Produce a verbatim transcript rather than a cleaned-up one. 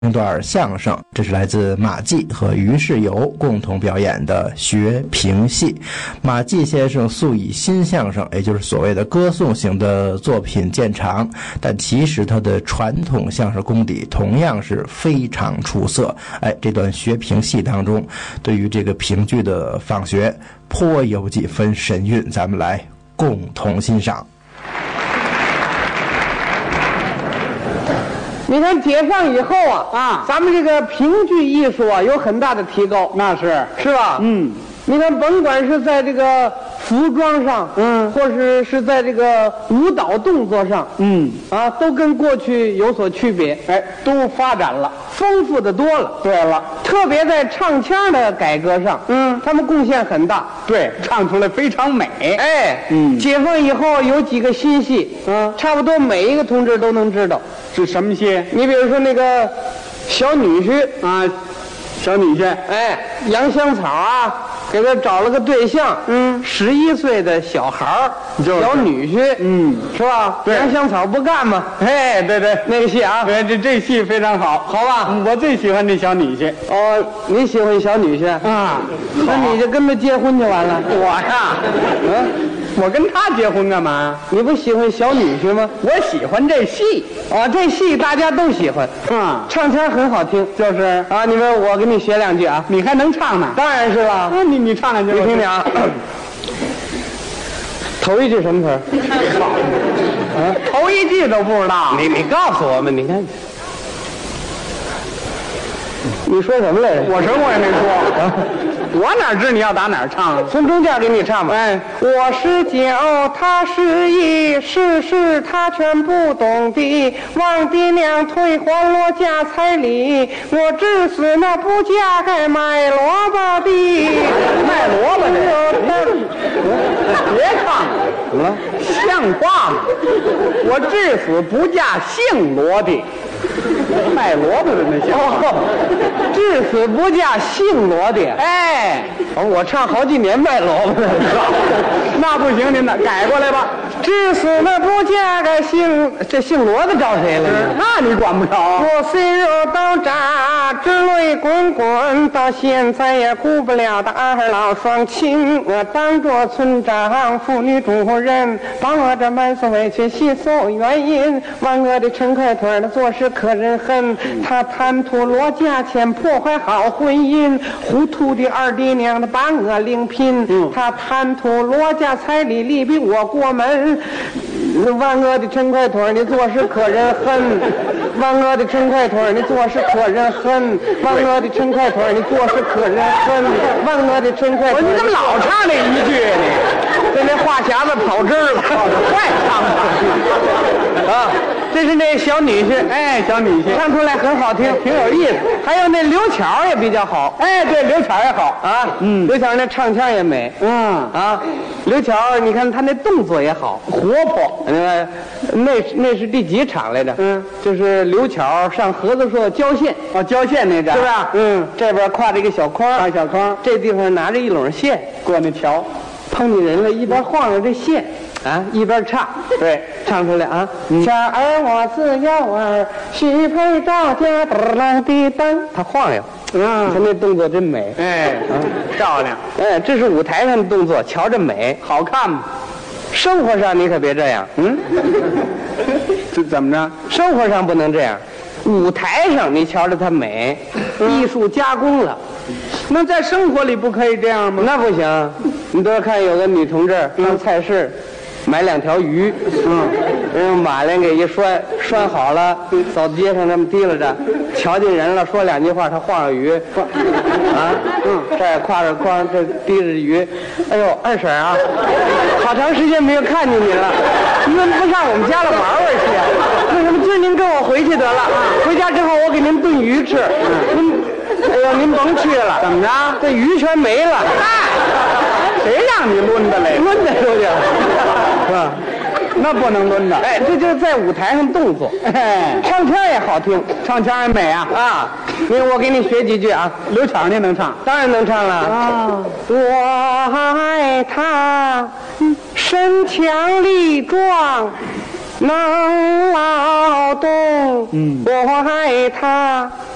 一段相声，这是来自马季和于世友共同表演的学评戏。马季先生素以新相声，也就是所谓的歌颂型的作品见长，但其实他的传统相声功底同样是非常出色。哎，这段学评戏当中，对于这个评剧的仿学颇有几分神韵，咱们来共同欣赏。 你看解放以后啊， 啊， 咱们这个评剧艺术啊有很大的提高， 那是是吧？ 嗯， 你看，甭管是在这个服装上， 嗯， 或是是在这个舞蹈动作上， 嗯， 啊，都跟过去有所区别， 哎，都发展了。 丰富的多了。 对了， 特别在唱腔的改革上， 嗯， 他们贡献很大。 对，唱出来非常美。 哎， 嗯解放以后有几个新戏， 嗯差不多每一个同志都能知道。 是什么戏你比如说那个小女婿， 啊？小女婿， 哎，杨香草啊，给他找了个对象， 嗯十一岁的小孩儿， 就是小女婿， 嗯， 是吧？ 对杨香草不干嘛？ 哎，对对， 那个戏啊， 对，这这戏非常好， 好吧？ 嗯我最喜欢这小女婿哦，你喜欢小女婿？ 啊。 那你就跟他结婚就完了。 我呀， 嗯， 我跟他结婚干嘛？ 你不喜欢小女婿吗？ 我喜欢这戏， 哦，这戏大家都喜欢， 啊， 唱腔很好听。 就是啊，你们我给你学两句啊。 你还能唱呢？ 当然是了。 啊，你你唱两句， 你听听啊。头一句什么词儿？ 啊，头一句都不知道。 你你告诉我们，你看，你说什么来着？ 我什么我也没说，我哪知你要打哪儿唱啊？ 从中间给你唱吧。 哎， 我是九，他是一，事事他全不懂的。望爹娘退还罗家彩礼，我至死那不嫁给卖萝卜的。 卖萝卜的，别唱了， 怎么了？ 像话吗？我至死不嫁姓罗的，卖萝卜的那像话。 哦，至死不嫁姓罗的。 哎， 哦，我唱好几年卖萝卜的。 那不行，您的改过来吧。 至死那不嫁给姓这姓罗的找谁了呢？ 那你管不着啊。 我虽肉刀扎，直泪滚滚，到现在也顾不了的二老双亲。我当着村长、妇女主任，把我这满腹委屈细诉原因。万恶的陈快腿的做事可人恨，他贪图罗家钱，破坏好婚姻。糊涂的二爹娘的把我另聘， 嗯他贪图罗家彩礼，力逼我过门。万恶的陈快腿，你做事可人恨！万恶的陈快腿，你做事可人恨！万恶的陈快腿，你做事可人恨！万恶的陈快腿， 我说你怎么老唱这一句啊你？ 这那话匣子跑汁儿了， 快唱吧！ 啊！这是那小女婿， 哎，小女婿， 唱出来很好听， 挺有意思。 还有那刘巧也比较好哎，对，刘巧也好。 啊， 嗯刘巧那唱腔也美嗯， 啊，刘巧你看她那动作也好， 活泼。 呃，那那是第几场来着？ 嗯， 就是刘巧上合作社交线， 哦，交线那站是不是？ 嗯， 这边挎着一个小筐， 大小筐这地方拿着一垄线， 过那桥。 碰见人了，一边晃着这线，啊，一边唱， 对， 唱出来啊！ 嗯前儿我自幼儿，许配赵家，噔啷滴噔，他晃悠，他嗯， 那动作真美。 哎，漂亮， 哎，这是舞台上的动作，瞧着美。 好看吗？ 生活上你可别这样， 嗯，这怎么着？ 生活上不能这样，舞台上你瞧着它美，艺术加工了。 那在生活里不可以这样吗？ 那不行，你多看有个女同志上菜市，买两条鱼， 嗯， 人家马铃给一拴，拴好了，走街上这么提拉着，瞧见人了，说两句话，他晃着鱼，啊，嗯，这儿挎着筐，这提着鱼，哎呦，二婶啊，好长时间没有看见您了，您怎么不上我们家来玩玩去啊？那什么，今儿您跟我回去得了，回家之后我给您炖鱼吃，您。哎呦，您甭去了， 怎么着？ 这鱼全没了， 谁让你抡的来？ 抡的出去了，是吧？ 那不能抡的。 哎，这就是在舞台上动作， 哎， 唱腔也好听唱腔也美啊。 啊。你我给你学几句啊， 刘巧你能唱？ 当然能唱了。 啊， 我爱他，身强力壮，能劳动。 嗯， 我爱他。